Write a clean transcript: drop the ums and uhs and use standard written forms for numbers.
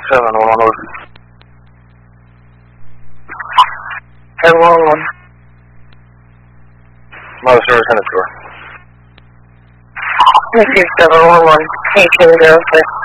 711. 711. Mother service in the store. This is 711. 8 0 6.